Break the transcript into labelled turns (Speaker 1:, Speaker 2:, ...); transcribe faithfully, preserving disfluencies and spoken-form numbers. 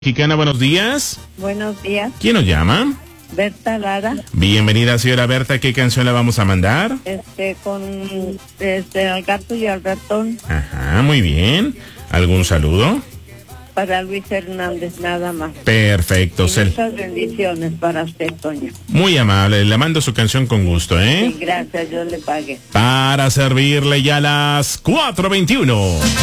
Speaker 1: Mexicana, buenos días.
Speaker 2: Buenos días.
Speaker 1: ¿Quién nos llama?
Speaker 2: Berta Lara.
Speaker 1: Bienvenida, señora Berta. ¿Qué canción le vamos a mandar?
Speaker 2: Este, con este, al gato y al ratón.
Speaker 1: Ajá, muy bien. ¿Algún saludo?
Speaker 2: Para Luis Hernández, nada más.
Speaker 1: Perfecto.
Speaker 2: Y
Speaker 1: Cel-
Speaker 2: muchas bendiciones para usted, Toño.
Speaker 1: Muy amable. Le mando su canción con gusto, ¿eh?
Speaker 2: Sí, gracias, yo le pague.
Speaker 1: Para servirle ya a las cuatro veintiuno.